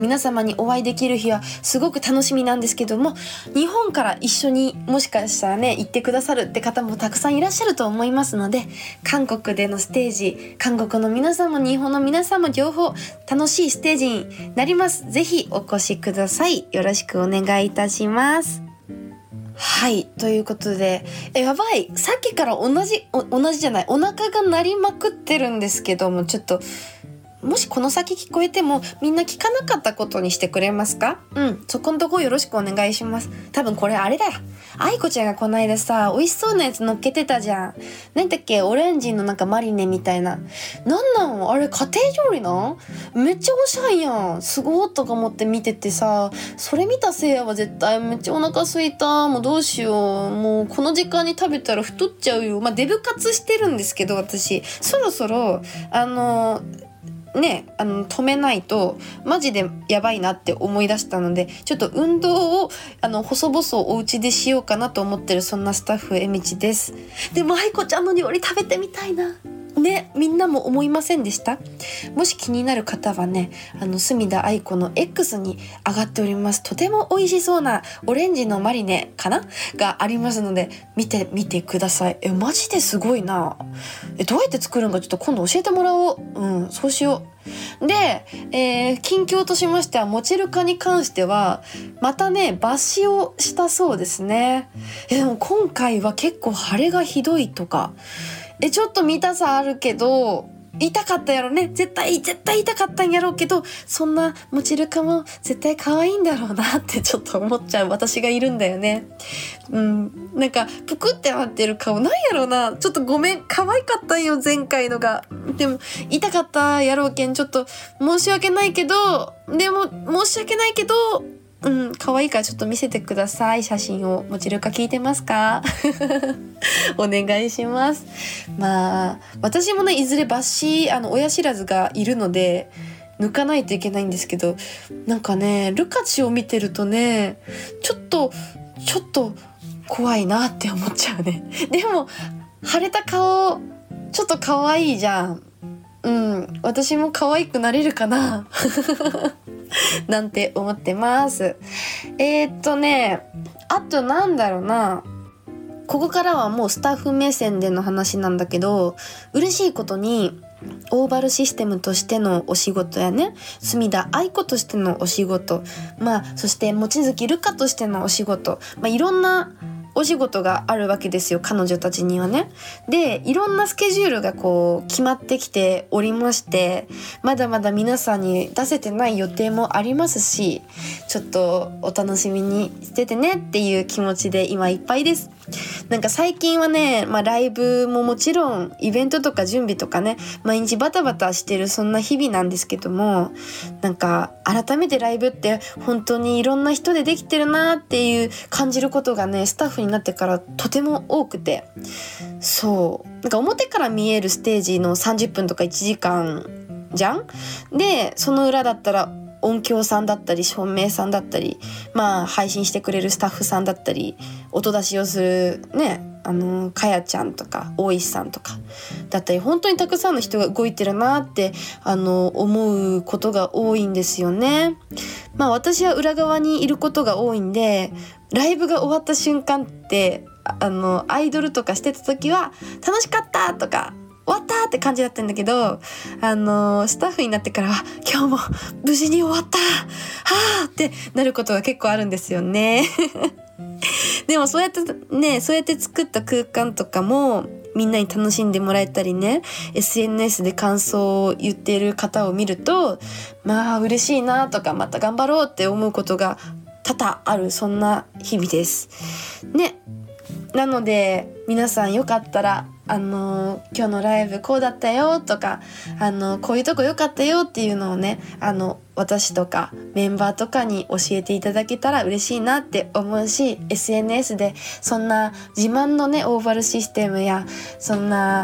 皆様にお会いできる日はすごく楽しみなんですけども、日本から一緒にもしかしたらね行ってくださるって方もたくさんいらっしゃると思いますので、韓国でのステージ、韓国の皆さんも日本の皆さんも両方楽しいステージになります。ぜひお越しください。よろしくお願いいたします。はい、ということで、やばい、さっきから同じじゃない、お腹が鳴りまくってるんですけども、ちょっともしこの先聞こえてもみんな聞かなかったことにしてくれますか？そこんとこよろしくお願いします。多分これあれだよ、愛子ちゃんがこないださ、美味しそうなやつ乗っけてたじゃん。なんだっけ、オレンジのなんかマリネみたいな。なんあれ、家庭料理なん？めっちゃおしゃいやん。すごーとか思って見ててさ、それ見たせいやは絶対めっちゃお腹すいた。もうどうしよう。もうこの時間に食べたら太っちゃうよ。デブ活してるんですけど、私そろそろ止めないとマジでやばいなって思い出したので、ちょっと運動を細々お家でしようかなと思ってる、そんなスタッフえみちです。でも愛子ちゃんの料理食べてみたいなね、みんなも思いませんでした？もし気になる方はね、隅田愛子の X に上がっております。とても美味しそうなオレンジのマリネかながありますので、見てみてください。マジですごいな。どうやって作るのかちょっと今度教えてもらおう。そうしよう。で、近況としましては、もちるかに関してはまたね抜歯をしたそうですね。でも今回は結構腫れがひどいとか、ちょっと見たさあるけど痛かったやろね。絶対痛かったんやろうけど、そんなもちるかも絶対可愛いんだろうなってちょっと思っちゃう私がいるんだよね。なんかぷくってなってる顔なんやろうな。ちょっとごめん、可愛かったんよ前回のが。でも痛かったやろうけん、ちょっと申し訳ないけど可愛いからちょっと見せてください、写真を。もちるか聞いてますか？お願いします。私もね、いずれ抜歯親知らずがいるので抜かないといけないんですけど、なんかねルカチを見てるとねちょっと怖いなって思っちゃうね。でも腫れた顔ちょっと可愛いじゃん。私も可愛くなれるかななんて思ってます。あとなんだろうな、ここからはもうスタッフ目線での話なんだけど、嬉しいことにオーバルシステムとしてのお仕事やね、隅田愛子としてのお仕事、そして望月瑠香としてのお仕事、いろんなお仕事があるわけですよ、彼女たちにはね。で、いろんなスケジュールがこう決まってきておりまして、まだまだ皆さんに出せてない予定もありますし、ちょっとお楽しみにしててねっていう気持ちで今いっぱいです。なんか最近はね、ライブももちろんイベントとか準備とかね、毎日バタバタしてるそんな日々なんですけども、なんか改めてライブって本当にいろんな人でできてるなっていう感じることがね、スタッフになってからとても多くて、なんか表から見えるステージの30分とか1時間じゃん。でその裏だったら音響さんだったり照明さんだったり、配信してくれるスタッフさんだったり、音出しをするね、かやちゃんとか大石さんとかだったり、本当にたくさんの人が動いてるなって思うことが多いんですよね。私は裏側にいることが多いんで、ライブが終わった瞬間ってアイドルとかしてた時は楽しかったとか終わったって感じだったんだけど、スタッフになってからは今日も無事に終わったはーってなることが結構あるんですよねでもそうやって作った空間とかもみんなに楽しんでもらえたりね、 SNS で感想を言っている方を見ると嬉しいなとか、また頑張ろうって思うことが多々ある、そんな日々ですね。なので皆さんよかったら今日のライブこうだったよとか、こういうとこよかったよっていうのをね、私とかメンバーとかに教えていただけたら嬉しいなって思うし、 SNS でそんな自慢のねオーバルシステムや、そんな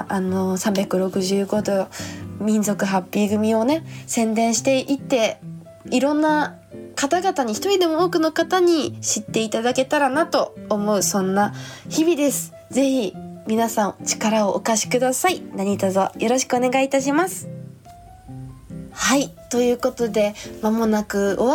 365度民族ハッピー組をね宣伝していって、いろんな方々に、一人でも多くの方に知っていただけたらなと思う、そんな日々です。ぜひ皆さん力をお貸しください。何卒よろしくお願いいたします。 はい、ということで間もなく終わ